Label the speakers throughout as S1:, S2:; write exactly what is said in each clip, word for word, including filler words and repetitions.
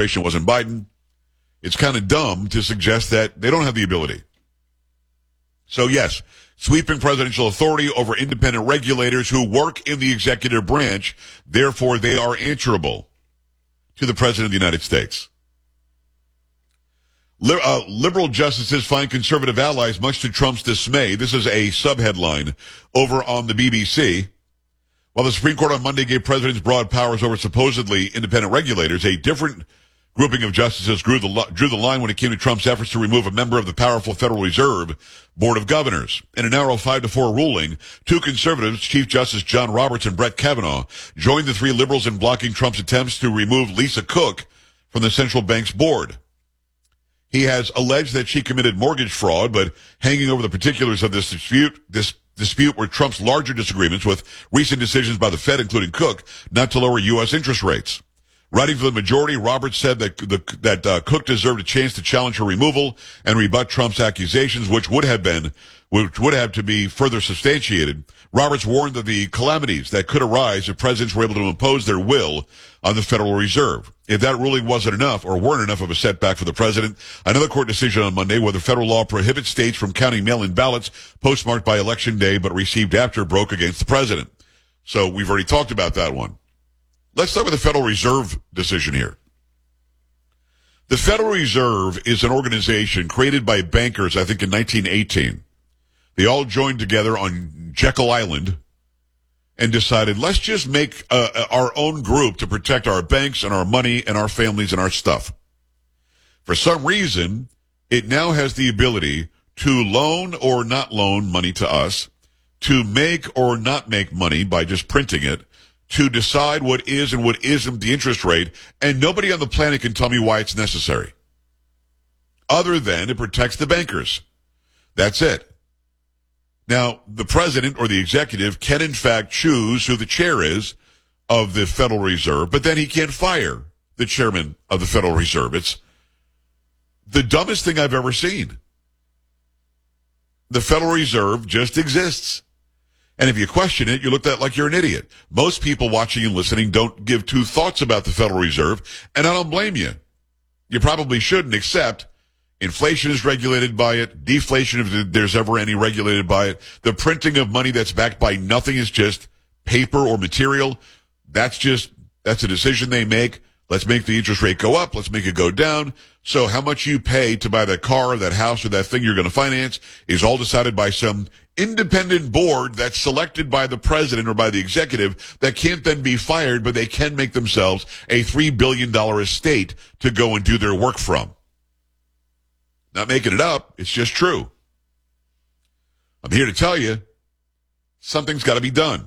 S1: administration, it wasn't Biden. It's kind of dumb to suggest that they don't have the ability. So yes, sweeping presidential authority over independent regulators who work in the executive branch, therefore they are answerable to the President of the United States. Li- uh, liberal justices find conservative allies much to Trump's dismay. This is a subheadline over on the B B C. While the Supreme Court on Monday gave presidents broad powers over supposedly independent regulators, a different grouping of justices drew the, drew the line when it came to Trump's efforts to remove a member of the powerful Federal Reserve Board of Governors. In a narrow five to four ruling, two conservatives, Chief Justice John Roberts and Brett Kavanaugh, joined the three liberals in blocking Trump's attempts to remove Lisa Cook from the central bank's board. He has alleged that she committed mortgage fraud, but hanging over the particulars of this dispute, this dispute were Trump's larger disagreements with recent decisions by the Fed, including Cook, not to lower U S interest rates. Writing for the majority, Roberts said that the, that uh, Cook deserved a chance to challenge her removal and rebut Trump's accusations, which would have been, which would have to be further substantiated. Roberts warned of the calamities that could arise if presidents were able to impose their will on the Federal Reserve. If that ruling wasn't enough or weren't enough of a setback for the president, another court decision on Monday whether federal law prohibits states from counting mail-in ballots postmarked by Election Day but received after broke against the president. So we've already talked about that one. Let's start with the Federal Reserve decision here. The Federal Reserve is an organization created by bankers, I think, in nineteen eighteen. They all joined together on Jekyll Island and decided, let's just make uh, our own group to protect our banks and our money and our families and our stuff. For some reason, it now has the ability to loan or not loan money to us, to make or not make money by just printing it, to decide what is and what isn't the interest rate, and nobody on the planet can tell me why it's necessary. Other than it protects the bankers. That's it. Now, the president or the executive can in fact choose who the chair is of the Federal Reserve, but then he can't fire the chairman of the Federal Reserve. It's the dumbest thing I've ever seen. The Federal Reserve just exists. And if you question it, you look at it like you're an idiot. Most people watching and listening don't give two thoughts about the Federal Reserve, and I don't blame you. You probably shouldn't, except inflation is regulated by it, deflation, if there's ever any, regulated by it. The printing of money that's backed by nothing is just paper or material. That's just, that's a decision they make. Let's make the interest rate go up. Let's make it go down. So how much you pay to buy that car or that house or that thing you're going to finance is all decided by some independent board that's selected by the president or by the executive that can't then be fired, but they can make themselves a three billion dollars estate to go and do their work from. Not making it up. It's just true. I'm here to tell you, something's got to be done.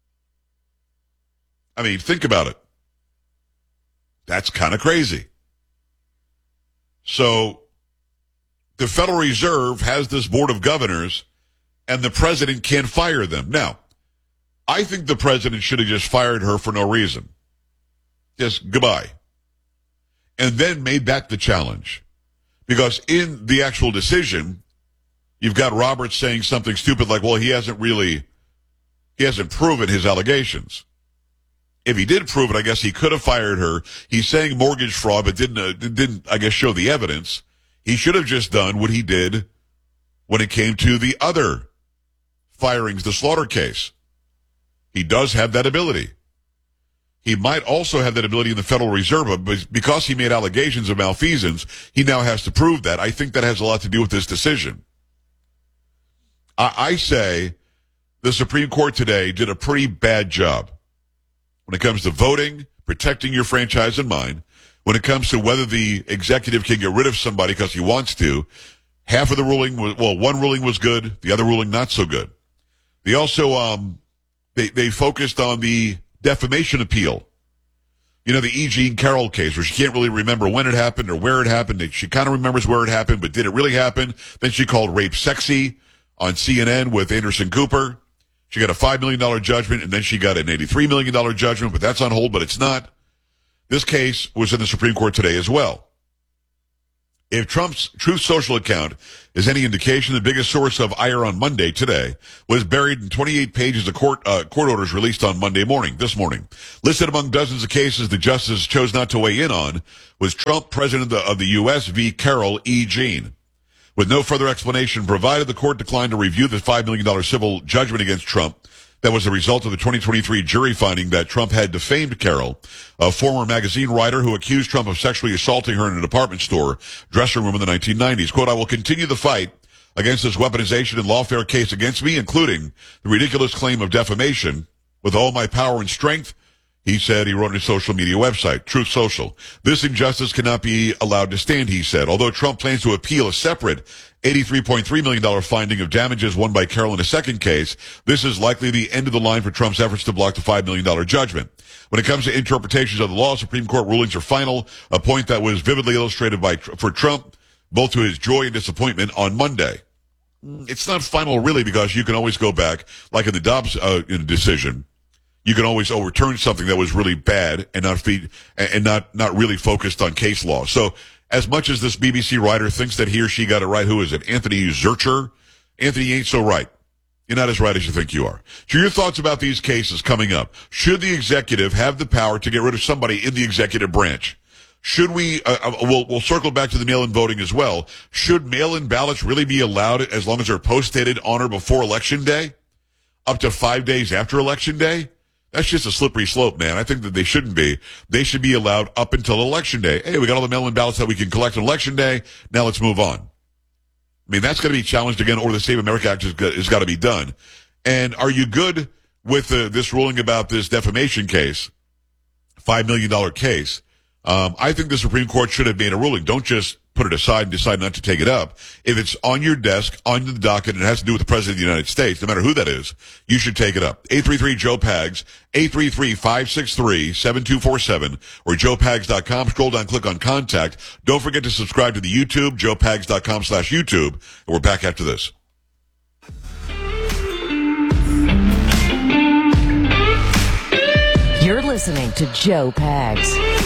S1: I mean, think about it. That's kind of crazy. So the Federal Reserve has this board of governors, and the president can't fire them. Now, I think the president should have just fired her for no reason. Just goodbye. And then made that the challenge. Because in the actual decision, you've got Roberts saying something stupid like, well, he hasn't really, he hasn't proven his allegations. If he did prove it, I guess he could have fired her. He's saying mortgage fraud, but didn't, uh, didn't, I guess, show the evidence. He should have just done what he did when it came to the other firings, the Slaughter case. He does have that ability. He might also have that ability in the Federal Reserve, but because he made allegations of malfeasance, he now has to prove that. I think that has a lot to do with this decision. I, I say the Supreme Court today did a pretty bad job when it comes to voting, protecting your franchise and mine, when it comes to whether the executive can get rid of somebody because he wants to. Half of the ruling was, well, one ruling was good, the other ruling not so good. They also, um, they, they focused on the defamation appeal. You know, the E. Jean Carroll case where she can't really remember when it happened or where it happened. She kind of remembers where it happened, but did it really happen? Then she called rape sexy on C N N with Anderson Cooper. She got a five million dollars judgment, and then she got an eighty-three million dollars judgment, but that's on hold, but it's not. This case was in the Supreme Court today as well. If Trump's Truth Social account is any indication, the biggest source of ire on Monday today was buried in twenty-eight pages of court uh, court orders released on Monday morning, this morning. Listed among dozens of cases the justice chose not to weigh in on was Trump, President of the, of the U S v. Carol E. Jean. With no further explanation provided, the court declined to review the five million dollars civil judgment against Trump that was the result of the twenty twenty-three jury finding that Trump had defamed Carol, a former magazine writer who accused Trump of sexually assaulting her in a department store dressing room in the nineteen nineties. Quote, I will continue the fight against this weaponization and lawfare case against me, including the ridiculous claim of defamation, with all my power and strength, he said. He wrote on his social media website, Truth Social. This injustice cannot be allowed to stand, he said. Although Trump plans to appeal a separate eighty-three point three million dollars finding of damages won by Carol in a second case, this is likely the end of the line for Trump's efforts to block the five million dollars judgment. When it comes to interpretations of the law, Supreme Court rulings are final, a point that was vividly illustrated by for Trump, both to his joy and disappointment on Monday. It's not final really, because you can always go back, like in the Dobbs uh, decision. You can always overturn something that was really bad and not feed, and not, not really focused on case law. So as much as this B B C writer thinks that he or she got it right, who is it? Anthony Zurcher? Anthony ain't so right. You're not as right as you think you are. So your thoughts about these cases coming up. Should the executive have the power to get rid of somebody in the executive branch? Should we, uh, we'll, we'll circle back to the mail-in voting as well. Should mail-in ballots really be allowed as long as they're post-dated on or before Election Day? Up to five days after Election Day? That's just a slippery slope, man. I think that they shouldn't be. They should be allowed up until Election Day. Hey, we got all the mail-in ballots that we can collect on Election Day. Now let's move on. I mean, that's going to be challenged again, or the Save America Act has got, has got to be done. And are you good with uh, this ruling about this defamation case, five million dollars case? Um, I think the Supreme Court should have made a ruling. Don't just put it aside and decide not to take it up. If it's on your desk, on the docket, and it has to do with the President of the United States, no matter who that is, you should take it up. eight three three, Joe Pags, eight three three, five six three, seven two four seven, or joe pags dot com. Scroll down, click on Contact. Don't forget to subscribe to the YouTube, joe pags dot com slash YouTube, and we're back after this.
S2: You're listening to Joe Pags.